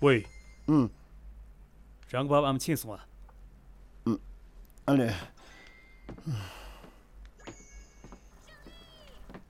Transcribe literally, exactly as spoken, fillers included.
喂， 嗯， 张爸爸俺们轻松啊。 嗯，安嘞。